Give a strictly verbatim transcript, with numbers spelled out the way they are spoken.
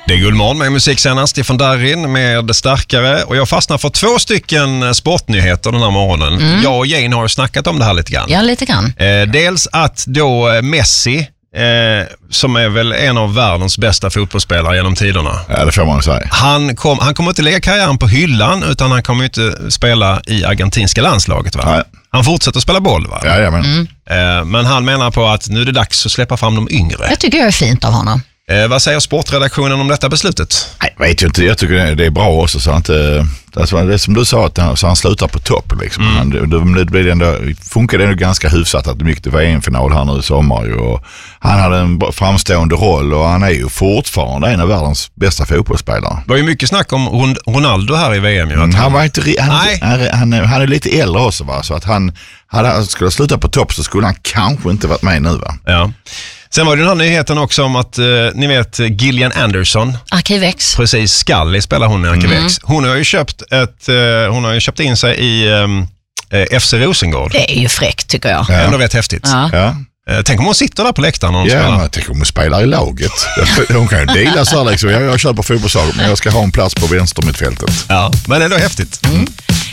Det är Guldmorgon med musiksändaren Stefan Darin med Starkare, och jag fastnar för två stycken sportnyheter den här morgonen. Mm. Jag och Jane har snackat om det här lite grann. Ja, lite grann. Eh, dels att då Messi, eh, som är väl en av världens bästa fotbollsspelare genom tiderna. Ja, det får man säga. Han, kom, han kommer inte lägga karriären på hyllan, utan han kommer inte spela i argentinska landslaget, va? Nej. Han fortsätter spela boll, va? Ja, ja, men. Mm. Eh, men han menar på att nu är det dags att släppa fram de yngre. Jag tycker jag är fint av honom. Eh, vad säger sportredaktionen om detta beslutet? Nej, vet jag inte. Jag tycker det är bra också. Så att, alltså, det är som du sa, att han, så han slutar på topp. Liksom. Mm. Han, det, det blir ändå, funkar det ändå ganska hyfsat att det gick till V M-final här nu i sommar. Och han hade en framstående roll och han är ju fortfarande en av världens bästa fotbollsspelare. Det var ju mycket snack om Ronaldo här i V M. Ju, mm, han, han, var inte, han, Nej. han, han, han, han är lite äldre också, va? Så att han hade, skulle sluta på topp så skulle han kanske inte varit med nu, va? Ja. Sen var det den här nyheten också om att, eh, ni vet, Gillian Anderson. Arkivex. Precis, Scully spelar hon i Arkivex. Mm. Hon har ju köpt ett, eh, hon har ju köpt in sig i eh, F C Rosengård. Det är ju fräckt, tycker jag. Ja. Ändå rätt häftigt. Ja. Ja. Eh, tänk om hon sitter där på läktaren när hon Ja, spelar. men tänk om hon spelar i laget. Hon kan ju dela så här liksom. Jag, jag kör på fotbollslag, men jag ska ha en plats på vänster mittfältet. Ja, men ändå häftigt. Mm.